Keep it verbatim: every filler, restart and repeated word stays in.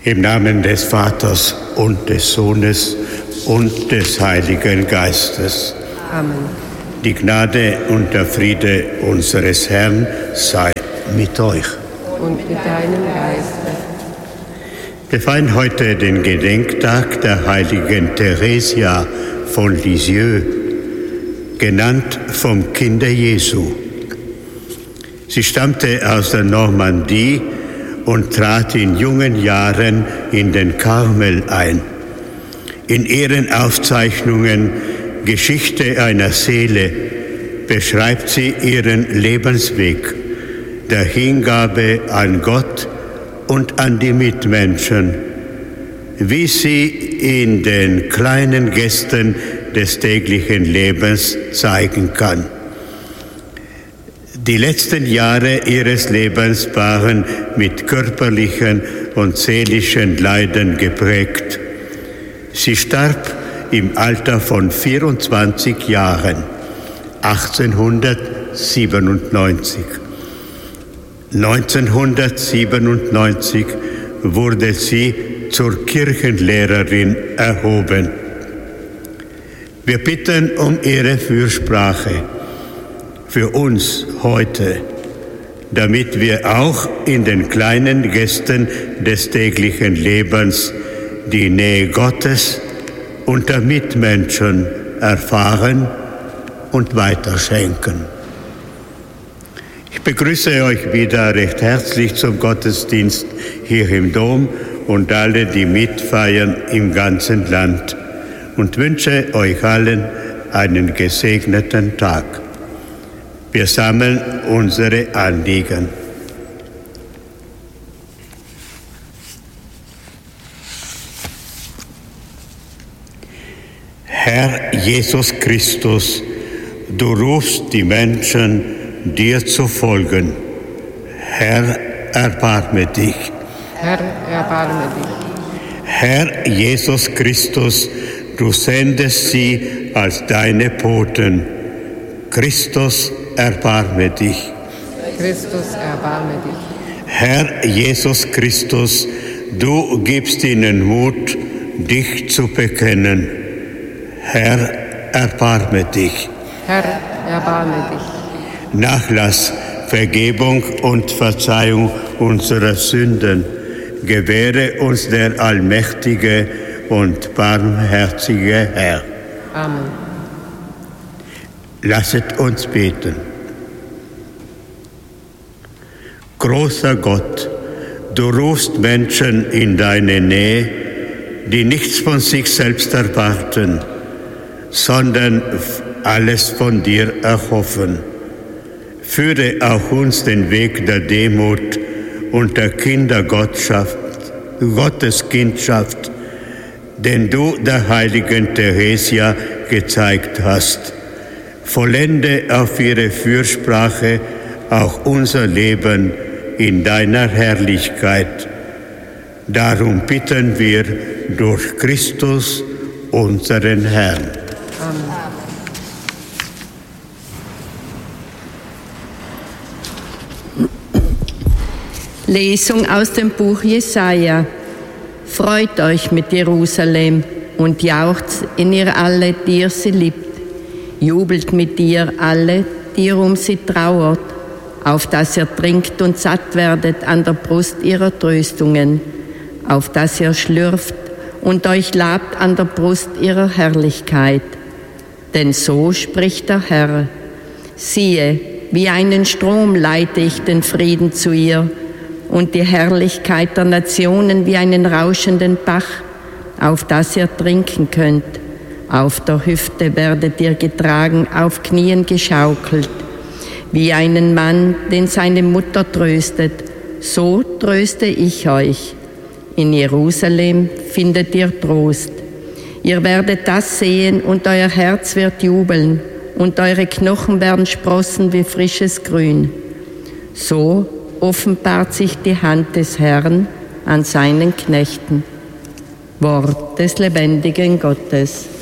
Im Namen des Vaters und des Sohnes und des Heiligen Geistes. Amen. Die Gnade und der Friede unseres Herrn sei mit euch. Und mit deinem Geiste. Wir feiern heute den Gedenktag der heiligen Theresia von Lisieux, genannt vom Kinde Jesu. Sie stammte aus der Normandie und trat in jungen Jahren in den Karmel ein. In ihren Aufzeichnungen Geschichte einer Seele beschreibt sie ihren Lebensweg der Hingabe an Gott und an die Mitmenschen, wie sie in den kleinen Gesten des täglichen Lebens zeigen kann. Die letzten Jahre ihres Lebens waren mit körperlichen und seelischen Leiden geprägt. Sie starb im Alter von vierundzwanzig Jahren, achtzehnhundertsiebenundneunzig. neunzehnhundertsiebenundneunzig wurde sie zur Kirchenlehrerin erhoben. Wir bitten um ihre Fürsprache für uns heute, damit wir auch in den kleinen Gesten des täglichen Lebens die Nähe Gottes und der Mitmenschen erfahren und weiterschenken. Ich begrüße euch wieder recht herzlich zum Gottesdienst hier im Dom und alle, die mitfeiern im ganzen Land, und wünsche euch allen einen gesegneten Tag. Wir sammeln unsere Anliegen. Herr Jesus Christus, du rufst die Menschen, dir zu folgen. Herr, erbarme dich. Herr, erbarme dich. Herr Jesus Christus, du sendest sie als deine Boten. Christus, erbarme dich. Christus, erbarme dich. Herr Jesus Christus, du gibst ihnen Mut, dich zu bekennen. Herr, erbarme dich. Herr, erbarme dich. Nachlass, Vergebung und Verzeihung unserer Sünden gewähre uns der allmächtige und barmherzige Herr. Amen. Lasset uns beten. Großer Gott, du rufst Menschen in deine Nähe, die nichts von sich selbst erwarten, sondern alles von dir erhoffen. Führe auch uns den Weg der Demut und der Kindergottschaft, Gotteskindschaft, den du der heiligen Theresia gezeigt hast. Vollende auf ihre Fürsprache auch unser Leben in deiner Herrlichkeit. Darum bitten wir durch Christus, unseren Herrn. Amen. Lesung aus dem Buch Jesaja. Freut euch mit Jerusalem und jauchzt in ihr alle, die ihr sie liebt. Jubelt mit ihr alle, die ihr um sie trauert, auf dass ihr trinkt und satt werdet an der Brust ihrer Tröstungen, auf dass ihr schlürft und euch labt an der Brust ihrer Herrlichkeit. Denn so spricht der Herr: Siehe, wie einen Strom leite ich den Frieden zu ihr und die Herrlichkeit der Nationen wie einen rauschenden Bach, auf dass ihr trinken könnt. Auf der Hüfte werdet ihr getragen, auf Knien geschaukelt. Wie einen Mann, den seine Mutter tröstet, so tröste ich euch. In Jerusalem findet ihr Trost. Ihr werdet das sehen und euer Herz wird jubeln und eure Knochen werden sprossen wie frisches Grün. So offenbart sich die Hand des Herrn an seinen Knechten. Wort des lebendigen Gottes.